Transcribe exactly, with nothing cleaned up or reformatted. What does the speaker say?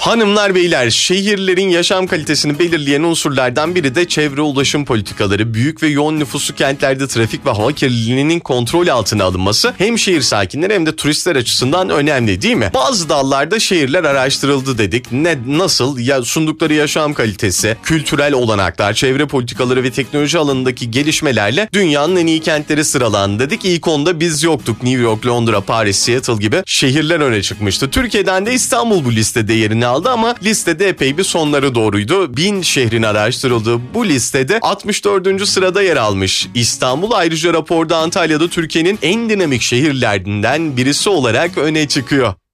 Hanımlar beyler, şehirlerin yaşam kalitesini belirleyen unsurlardan biri de çevre ulaşım politikaları. Büyük ve yoğun nüfuslu kentlerde trafik ve hava kirliliğinin kontrol altına alınması hem şehir sakinleri hem de turistler açısından önemli, değil mi? Bazı dallarda şehirler araştırıldı dedik. Ne, nasıl? Ya sundukları yaşam kalitesi, kültürel olanaklar, çevre politikaları ve teknoloji alanındaki gelişmelerle dünyanın en iyi kentleri sıralandı dedik. İlk onda biz yoktuk. New York, Londra, Paris, Seattle gibi şehirler öne çıkmıştı. Türkiye'den de İstanbul bu listede yerini aldı ama listede epey bir sonları doğruydu. Bin şehrin araştırıldığı bu listede altmış dördüncü sırada yer almış. İstanbul ayrıca raporda Antalya'da Türkiye'nin en dinamik şehirlerinden birisi olarak öne çıkıyor.